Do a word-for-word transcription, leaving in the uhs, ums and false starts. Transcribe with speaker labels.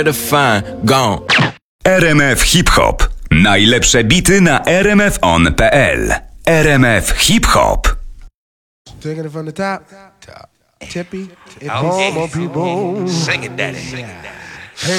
Speaker 1: R M F Hip Hop. Najlepsze bity na r m f on kropka p l. R M F Hip Hop.
Speaker 2: Taking it from the top.
Speaker 3: Top.
Speaker 2: Tippy.
Speaker 3: All people. Sing it, daddy.